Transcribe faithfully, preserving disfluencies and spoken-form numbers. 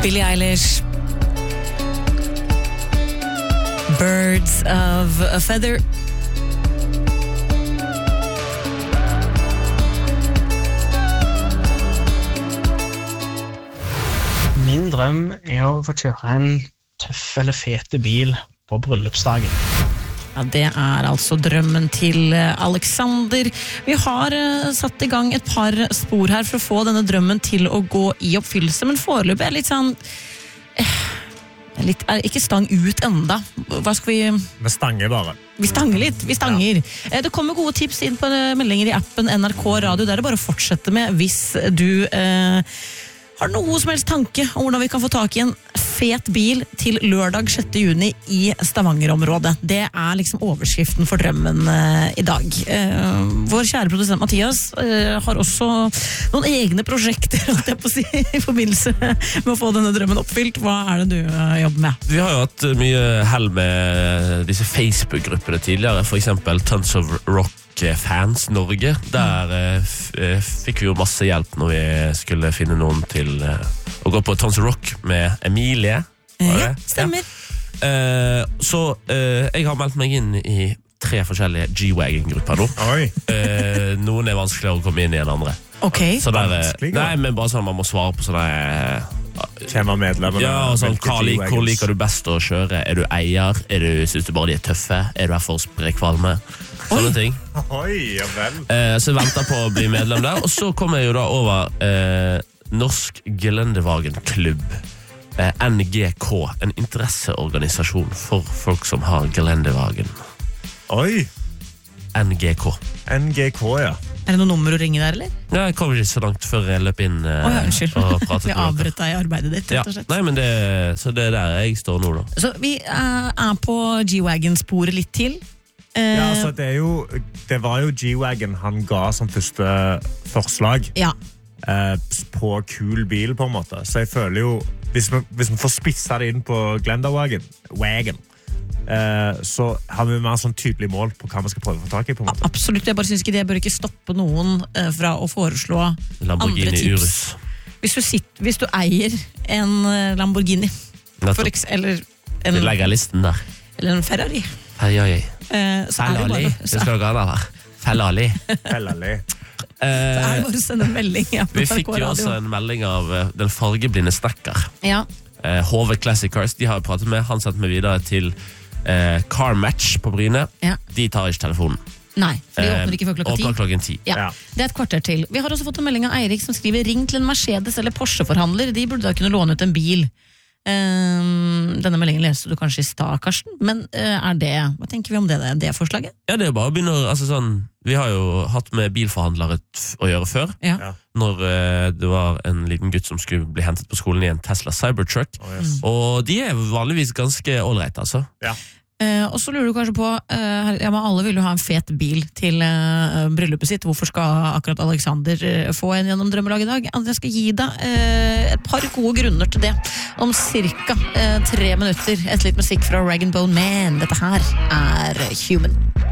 Billie Eilish. Birds of a Feather. Min drøm er å få kjøre en tøff eller fete bil på bryllupsdagen. Ja, det er altså drømmen til Alexander. Vi har uh, satt i gang et par spor her for å få denne drømmen til å gå i oppfyllelse, men foreløpig er litt sånn eh, litt, er ikke stang ut enda. Hva skal vi... Vi stanger bare. Vi stanger litt, vi stanger. Ja. Det kommer gode tips inn på meldinger i appen N R K Radio. Det er det bare å fortsette med hvis du... Uh, Har noe som helst tanke om hvordan vi kan få tak i en fet bil til lørdag sjette juni i Stavanger-området? Det er liksom overskriften for drømmen uh, i dag. Uh, vår kjære produsent Mathias uh, har også noen egne prosjekter jeg på å si, i forbindelse med å få denne drømmen oppfylt. Hva er det du uh, jobber med? Vi har jo hatt mye hell med disse Facebook-gruppene tidligere, for eksempel Tons of Rock Fans Norge. Der eh, f- eh, fikk vi jo masse hjelp når vi skulle finne noen til eh, å gå på Tons of Rock med Emilie. Var det? Ja, stemmer. Ja. Eh, så eh, jeg har meldt meg inn i tre forskjellige G-Wagon-grupper nå. Oi. Eh, noen er vanskeligere å komme inn i enn andre. Ok. Så der, eh, Vanskeligere? nei, men bare sånn man må svare på sånne eh, Kjenner medlemmene. ja, og sånn, hvilke hva lik, hvor G-Wagons. liker du best å kjøre? Er du eier? Er du, synes du bare de er tøffe? Er du her for å spre kvalme? Sånne Oi. ting. Oi, ja vel. Eh, så jeg venter på å bli medlem der. Og så kommer jeg jo da over eh, Norsk Gelendevagen-klubb. Eh, N G K, en interesseorganisasjon for folk som har gelendevagen. Oi, N G K. N G K, ja. Er det noen nummer å ringe der, eller? Ja, jeg kom ikke så langt før jeg løp inn eh, Å ja, unnskyld. og pratet Vi med dere. avbrøt deg i arbeidet ditt, Ja, rett og slett. nei, men det, så det er der jeg står nå da. Så vi eh, er på G-Wagon-sporet litt til. Eh, Ja, altså, det, er jo, det var jo G-Wagon han ga som første forslag ja. eh, på kul bil, på en måte. Så jeg føler jo, hvis vi, hvis vi får spissa det inn på Glendawagen, Wagon, eh, så har vi mer sånn tydelig mål på hva vi skal prøve å få tak i, på en måte. Absolutt, jeg bare synes ikke det bør ikke stoppe noen eh, fra å foreslå andre Lamborghini tips. Urus. Hvis du, sitter, hvis du eier en eh, Lamborghini, for Nettopp. eks- eller, Vi en, legger listen der. eller en Ferrari, Hei, hei. eh, så, er det Fellali. bare, Det så, skal dere ha der. Fellali. Hellali. så er det bare å sende en melding. Ja, på Vi N R K fikk jo også Radio. en melding av eh, den fargeblinde snekker. Ja, Eh, H V Classic Cars, de har jeg pratet med. Han sendte meg videre til eh, Car Match på Bryne. ja. De tar ikke telefonen. Nei, for de Eh, åpner ikke før klokka ti. Åpner klokken ti. Ja, Ja. det er et kvarter til. Vi har også fått en melding av Eirik som skriver ring til en Mercedes eller Porsche-forhandler. De burde da kunne låne ut en bil. Um, denne meldingen leste du kanskje i stad, Karsten, men uh, er det, hva tenker vi om det, det forslaget? Ja, det er bare å begynne å- altså sånn, vi har jo hatt med bilforhandlere t- å gjøre før. Ja. Ja. Når eh, det var en liten gutt som skulle bli hentet på skolen i en Tesla Cybertruck. Oh, yes. Og de er vanligvis ganske ålreit, altså. Ja. Uh, og så lurer du kanskje på, uh, ja, men alle vil jo ha en fet bil til uh, bryllupet sitt. Hvorfor skal akkurat Alexander uh, få en gjennom drømmelag i dag? Jeg skal gi deg uh, et par gode grunner til det. Om cirka uh, tre minutter. Et litt musikk fra Rag and Bone Man. Dette her er Human.